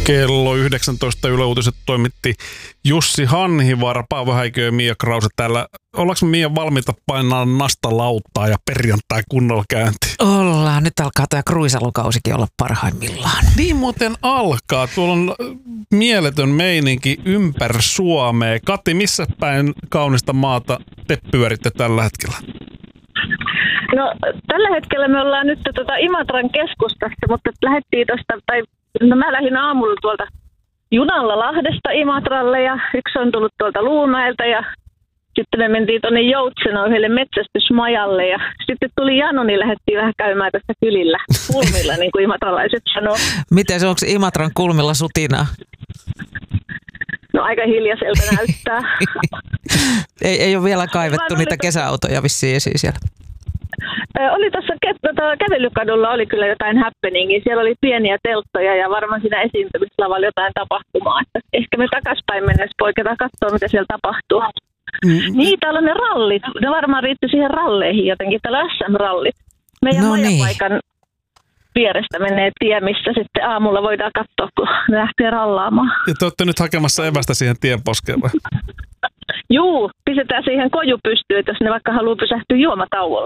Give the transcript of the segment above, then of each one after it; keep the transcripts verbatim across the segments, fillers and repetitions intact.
Kello yhdeksäntoista Yle Uutiset toimitti Jussi Hanhivaara, Paavo Häikö ja Mia Krause täällä. Ollaanko Mia valmiita painaa nastalauttaa ja perjantai kunnolla käyntiin? Ollaan. Nyt alkaa tämä kruisalukausikin olla parhaimmillaan. Niin muuten alkaa. Tuolla on mieletön meininki ympäri Suomea. Kati, missä päin kaunista maata te pyöritte tällä hetkellä? No tällä hetkellä me ollaan nyt tuota Imatran keskustassa, mutta lähdettiin tuosta, tai no mä lähdin aamulla tuolta junalla Lahdesta Imatralle ja yksi on tullut tuolta Luumäeltä ja sitten me mentiin tuonne Joutsenoon yhdelle metsästysmajalle ja sitten tuli jano, niin lähdettiin vähän käymään tässä kylillä kulmilla, niin kuin imatralaiset sanoo. Miten se, onko Imatran kulmilla sutinaa? No aika hiljaiselta näyttää. ei, ei ole vielä kaivettu niitä kesäautoja vissiin esiin siellä. Oli tuossa kä- kävelykadulla oli kyllä jotain happeningia. Siellä oli pieniä telttoja ja varmaan siinä esiintymislavalla jotain tapahtumaa. Että ehkä me takaspäin mennessä poiketaan katsoa, mitä siellä tapahtuu. Mm. Niin, täällä on ne rallit. Ne varmaan riitti siihen ralleihin jotenkin. Täällä on S M-rallit. Meidän no majapaikan niin. vierestä menee tie, missä sitten aamulla voidaan katsoa, kun ne lähtee rallaamaan. Ja te olette nyt hakemassa evästä siihen tienposkeen vai? Juu, pistetään siihen koju pystyyn, että jos ne vaikka haluaa pysähtyä juomatauolla.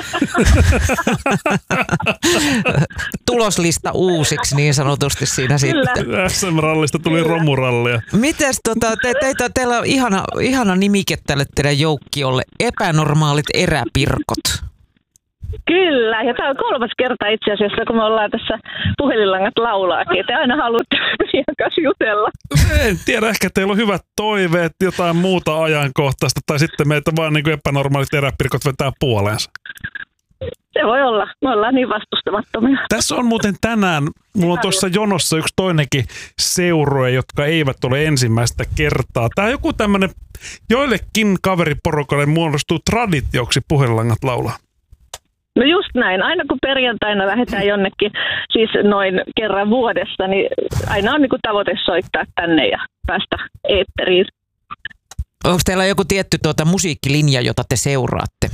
Tuloslista uusiksi niin sanotusti siinä sitten. S M-rallista tuli Kyllä. romurallia. Mites tota, te, teitä, teillä on ihana, ihana nimike tälle teidän joukkiolle, epänormaalit eräpirkot. Kyllä, ja tämä on kolmas kerta itse asiassa, kun me ollaan tässä puhelinlangat laulaakin. Te aina haluatte meidän kanssa jutella. En tiedä, ehkä teillä on hyvät toiveet, jotain muuta ajankohtaista, tai sitten meitä vaan niin kuin epänormaalit eräpirkot vetää puoleensa. Se voi olla. Me ollaan niin vastustamattomia. Tässä on muuten tänään, mulla on tuossa jonossa yksi toinenkin seurue, jotka eivät ole ensimmäistä kertaa. Tämä on joku tämmöinen, joillekin kaveriporukalle muodostuu traditioksi puhelinlangat laulaa. No just näin. Aina kun perjantaina lähdetään jonnekin, siis noin kerran vuodessa, niin aina on niin kuin tavoite soittaa tänne ja päästä eetteriin. Onko teillä joku tietty tuota musiikkilinja, jota te seuraatte?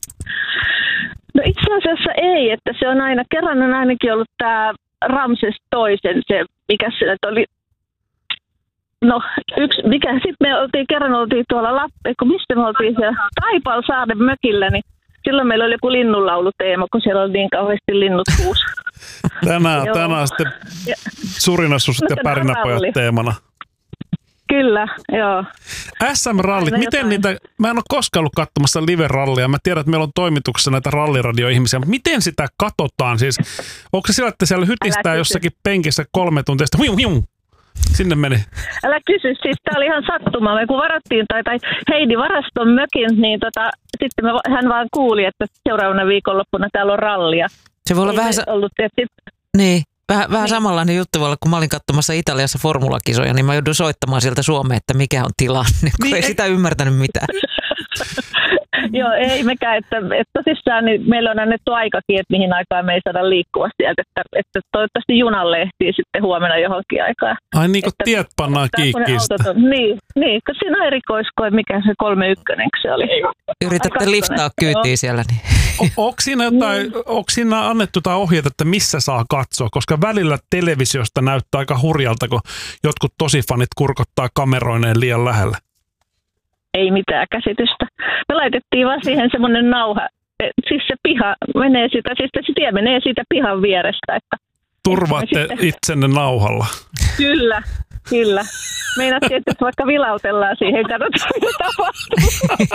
No itse asiassa ei, että se on aina, kerran on ainakin ollut tämä Ramses toisen, se mikä se oli, no yksi, mikä, sitten me oltiin, kerran oltiin tuolla Lappeen, kun mistä me oltiin siellä Taipalsaaren mökillä, niin silloin meillä oli joku linnunlauluteema, kun siellä oli niin kauheasti linnut huus. Tänään, tänään sitten Surinassuset ja Pärinäpojat teemana. Kyllä, joo. S M-rallit, aina miten jotain. Niitä, mä en ole koskaan ollut katsomassa live-rallia. Mä tiedän, että meillä on toimituksessa näitä ralliradioihmisiä, mutta miten sitä katsotaan? Siis, onko se sillä, että siellä hytistää jossakin penkissä kolme tuntia, sitten huium, huium, sinne meni. Älä kysy, siis tää oli ihan sattumaa. Me kun varattiin, tai, tai Heidi varaston mökin, niin tota, sitten me, hän vaan kuuli, että seuraavana viikonloppuna täällä on rallia. Se voi olla vähän... Sa- ollut, että sit... Niin. Vähän, vähän niin. Samanlainen juttu voi olla, kun mä olin katsomassa Italiassa formulakisoja, niin mä joudun soittamaan sieltä Suomeen, että mikä on tilanne, kun niin, ei, ei sitä ymmärtänyt mitään. Joo, ei mekään, että, että tosissaan niin meillä on annettu aikakin, että mihin aikaan me ei saada liikkua sieltä, että, että toivottavasti junalle ehtii sitten huomenna johonkin aikaan. Ai niin kuin että, tiet pannaan kiikkiistä. Niin, niin, kun siinä on erikoiskoe, mikä se kolme ykkönen se oli. Yritätte liftaa kyytiin siellä. Niin. O, onko, siinä jotain, niin. onko siinä annettu jotain ohjeita, että missä saa katsoa, koska välillä televisiosta näyttää aika hurjalta, kun jotkut tosifanit kurkottaa kameroineen liian lähelle. Ei mitään käsitystä. Me laitettiin vaan siihen semmoinen nauha, siis se piha menee sitä, siis se tie menee siitä pihan vierestä. Että turvaatte sitten itsenne nauhalla. Kyllä, kyllä. Meinattiin, että vaikka vilautellaan siihen, katsotaan mitä tapahtuu.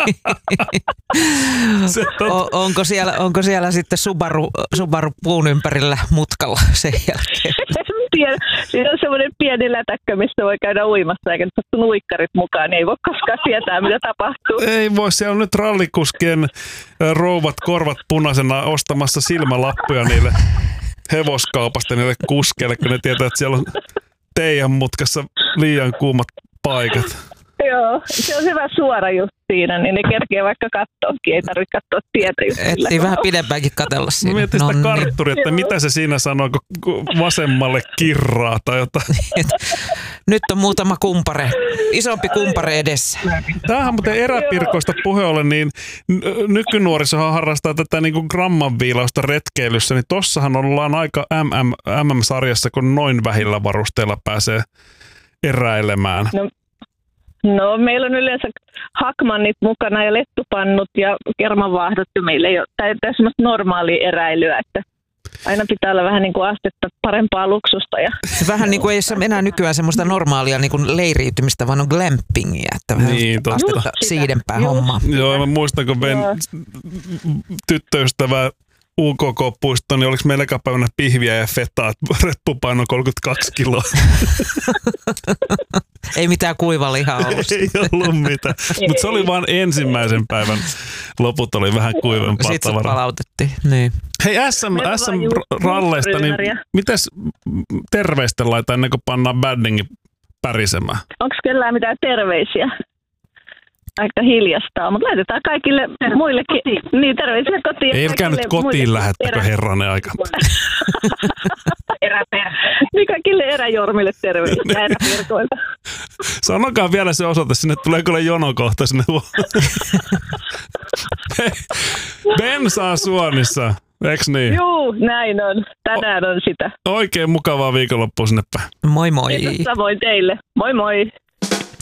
o, onko, siellä, onko siellä sitten Subaru, Subaru puun ympärillä mutkalla sen jälkeen? En tiedä. Siinä on semmoinen pieni lätäkkö, mistä voi käydä uimassa, eikä nyt sattu nuikkarit mukaan, niin ei voi koskaan tietää, mitä tapahtuu. Ei voi, siellä on nyt rallikuskien rouvat korvat punaisena ostamassa silmälappuja niille hevoskaupasta niille kuskeille, kun ne tietää, että siellä on teidän mutkassa liian kuumat paikat. Joo, se on hyvä suora just siinä, niin ne kerkee vaikka katsoakin, ei tarvitse katsoa tietä just sillä. Ehtii vähän pidempäänkin katsella siinä. Mä mietin sitä no, kartturia, että mitä se siinä sanoo, kun vasemmalle kirraa tai jotain. Nyt on muutama kumpare, isompi kumpare edessä. Tämähän muuten eräpirkoista puhe ollen, niin nykynuorisohan harrastaa tätä niin kuin grammanviilausta retkeilyssä, niin tossahan ollaan aika M M-sarjassa, kun noin vähillä varusteilla pääsee eräilemään. No, no meillä on yleensä hakmannit mukana ja lettupannut ja kermanvaahdot, meillä ei ole tämä semmoista normaalia eräilyä, että aina pitää olla vähän niin kuin astetta parempaa luksusta. Ja vähän niin kuin ei ole enää nykyään semmoista normaalia niin kuin leiriytymistä, vaan on glampingia, että vähän niin, astetta siidempää Just. hommaa. Joo, mä muistan, kun Ben tyttöystävä U K K-puisto, niin oliko meillä eka päivänä pihviä ja fetaa, että reppupaino kolmekymmentäkaksi kiloa. Ei mitään kuivalihaa ollut. Ei ollut mitään, mutta se oli vain ensimmäisen päivän. Loput oli vähän kuivempaa Sitten tavaraa. se palautettiin, niin. Hei, S M-ralleista, niin mites terveisten laita ennen kuin pannaan baddingi pärisemään? onko kellään mitään terveisiä? Aika hiljasta on, mutta laitetaan kaikille muillekin. Niin, terveisiä kotiin. Älkää nyt kotiin lähettäkö herranen aika. Eräperä. Niin kaikille eräjormille terveisiä eräpirkoilta. Sanokaa vielä se osoite, sinne tulee kyllä jono kohta sinne. Bensaa Suonissa, eiks niin? Juu, näin on. Tänään on sitä. Oikein mukavaa viikonloppua sinne päin. Moi moi. Samoin teille. Moi moi.